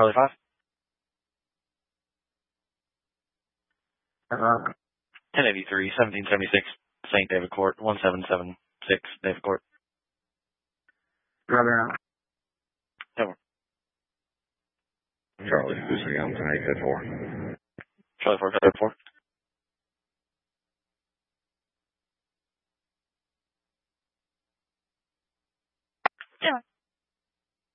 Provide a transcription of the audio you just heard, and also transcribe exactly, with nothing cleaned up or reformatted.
Charlie five. Uh, ten eighty-three, seventeen seventy-six, Saint David Court, one seven seven six, David Court. Roger out. Over. Charlie, Houston, Young, ten eight four. Charlie four, David four. Yeah.